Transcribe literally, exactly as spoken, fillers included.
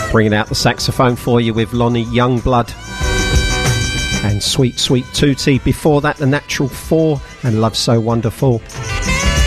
Bringing out the saxophone for you with Lonnie Youngblood and Sweet Sweet Tootie. Before that, The Natural Four and Love So Wonderful.